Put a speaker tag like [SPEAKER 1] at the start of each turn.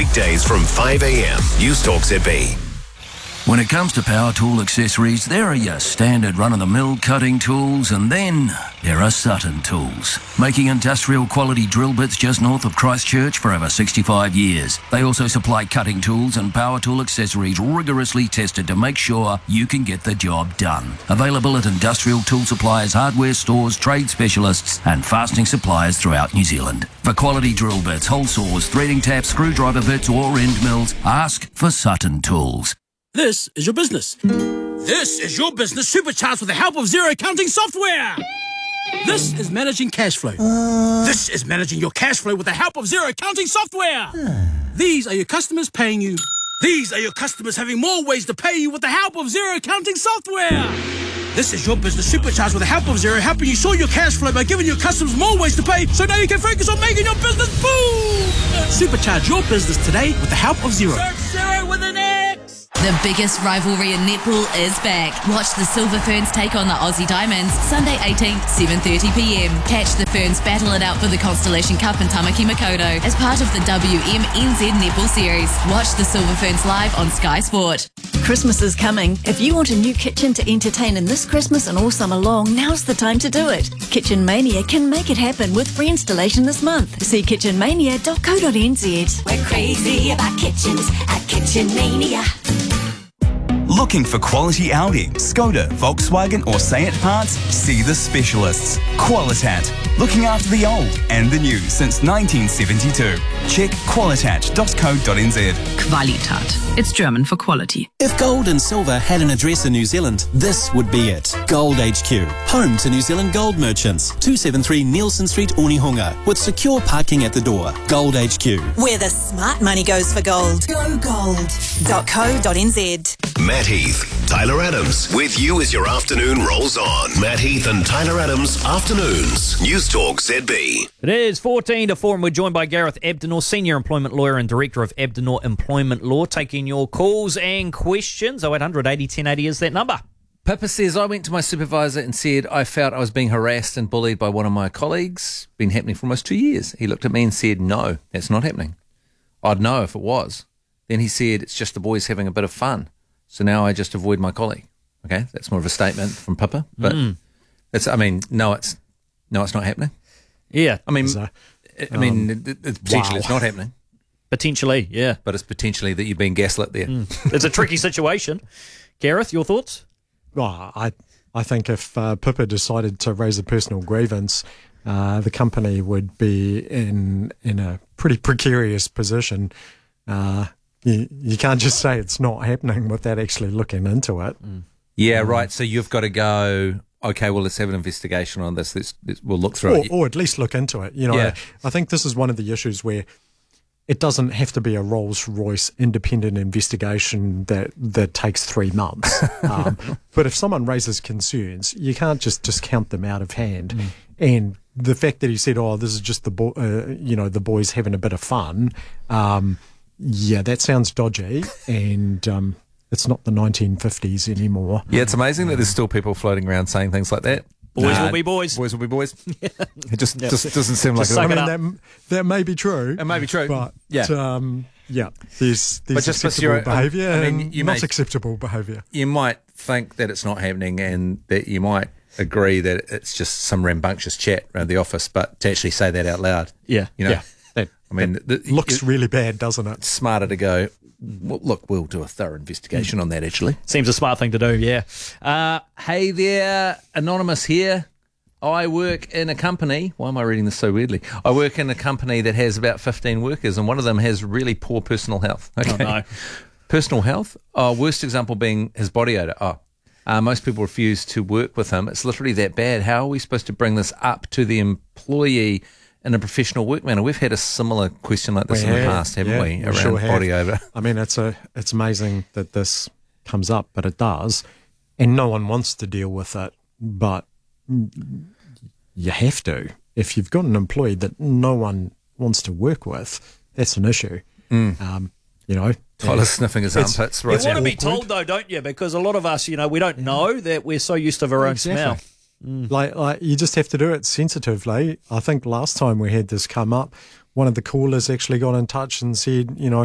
[SPEAKER 1] Weekdays from 5 a.m. News Talk ZB.
[SPEAKER 2] When it comes to power tool accessories, there are your standard run-of-the-mill cutting tools, and then there are Sutton Tools, making industrial quality drill bits just north of Christchurch for over 65 years. They also supply cutting tools and power tool accessories rigorously tested to make sure you can get the job done. Available at industrial tool suppliers, hardware stores, trade specialists and fastening suppliers throughout New Zealand. For quality drill bits, hole saws, threading taps, screwdriver bits or end mills, ask for Sutton Tools.
[SPEAKER 3] This is your business. This is your business supercharged with the help of Xero accounting software. This is managing cash flow. This is managing your cash flow with the help of Xero accounting software. These are your customers paying you. These are your customers having more ways to pay you with the help of Xero accounting software. This is your business supercharged with the help of Xero, helping you sort your cash flow by giving your customers more ways to pay, so now you can focus on making your business boom. Supercharge your business today with the help of Xero. Search Xero with an X.
[SPEAKER 4] The biggest rivalry in netball is back. Watch the Silver Ferns take on the Aussie Diamonds Sunday 18th, 7:30pm. Catch the Ferns battle it out for the Constellation Cup in Tamaki Makaurau as part of the WMNZ Netball Series. Watch the Silver Ferns live on Sky Sport.
[SPEAKER 5] Christmas is coming. If you want a new kitchen to entertain in this Christmas and all summer long, now's the time to do it. Kitchen Mania can make it happen with free installation this month. See kitchenmania.co.nz.
[SPEAKER 6] We're crazy about kitchens at Kitchen Mania.
[SPEAKER 7] Looking for quality Audi, Skoda, Volkswagen or Seat parts? See the specialists. Qualitat. Looking after the old and the new since 1972. Check qualitat.co.nz.
[SPEAKER 8] Qualitat. It's German for quality.
[SPEAKER 9] If gold and silver had an address in New Zealand, this would be it. Gold HQ. Home to New Zealand gold merchants. 273 Nielsen Street, Onehunga. With secure parking at the door. Gold HQ.
[SPEAKER 6] Where the smart money goes for gold. Go gold.co.nz.
[SPEAKER 1] Matt Heath, Tyler Adams, with you as your afternoon rolls on. Matt Heath and Tyler Adams, Afternoons, News Talk ZB.
[SPEAKER 10] It is 14 to 4 and we're joined by Gareth Abdenor, Senior Employment Lawyer and Director of Abdenor Employment Law, taking your calls and questions. 0800 80 1080 is that number.
[SPEAKER 11] Pippa says, I went to my supervisor and said I felt I was being harassed and bullied by one of my colleagues. Been happening for almost 2 years. He looked at me and said, no, that's not happening. I'd know if it was. Then he said, it's just the boys having a bit of fun. So now I just avoid my colleague. Okay, that's more of a statement from Pippa, but it's. I mean, no, it's not happening.
[SPEAKER 10] Yeah,
[SPEAKER 11] I mean, it's potentially it's not happening.
[SPEAKER 10] Potentially, yeah,
[SPEAKER 11] but it's potentially that you're being gaslit there.
[SPEAKER 10] It's a tricky situation. Gareth, your thoughts?
[SPEAKER 12] Well, I think if Pippa decided to raise a personal grievance, the company would be in a pretty precarious position. You can't just say it's not happening without actually looking into it.
[SPEAKER 11] Yeah, right. So you've got to go, okay, well, let's have an investigation on this. We'll look through it.
[SPEAKER 12] Or at least look into it. You know,
[SPEAKER 11] Yeah.
[SPEAKER 12] I think this is one of the issues where it doesn't have to be a Rolls-Royce independent investigation that takes 3 months. But if someone raises concerns, you can't just discount them out of hand. And the fact that he said, oh, this is just the boys having a bit of fun, yeah, that sounds dodgy, and it's not the 1950s anymore.
[SPEAKER 11] Yeah, it's amazing that there's still people floating around saying things like that.
[SPEAKER 10] Boys will be boys.
[SPEAKER 11] Boys will be boys. It just doesn't seem like
[SPEAKER 12] that may be true.
[SPEAKER 11] It may be true.
[SPEAKER 12] But
[SPEAKER 11] yeah,
[SPEAKER 12] there's acceptable behaviour and not acceptable behaviour.
[SPEAKER 11] You might think that it's not happening and that you might agree that it's just some rambunctious chat around the office, but to actually say that out loud,
[SPEAKER 10] yeah,
[SPEAKER 11] I mean,
[SPEAKER 12] it looks really bad, doesn't it?
[SPEAKER 11] It's smarter to go, well, look, we'll do a thorough investigation on that, actually.
[SPEAKER 10] Seems a smart thing to do, yeah.
[SPEAKER 11] Hey there, Anonymous here. I work in a company. Why am I reading this so weirdly? I work in a company that has about 15 workers, and one of them has really poor personal health. Okay.
[SPEAKER 10] Oh, no.
[SPEAKER 11] Personal health? Worst example being his body odour. Most people refuse to work with him. It's literally that bad. How are we supposed to bring this up to the employee in a professional work manner? We've had a similar question like this in the past, haven't we? Around
[SPEAKER 12] sure
[SPEAKER 11] body odour.
[SPEAKER 12] I mean, it's amazing that this comes up, but it does, and no one wants to deal with it, but you have to. If you've got an employee that no one wants to work with, that's an issue.
[SPEAKER 11] Tyler's sniffing his armpits.
[SPEAKER 10] You want to be told, though, don't you? Because a lot of us, we don't know that we're so used to our own smell.
[SPEAKER 12] Like you just have to do it sensitively. I think last time we had this come up, one of the callers actually got in touch and said,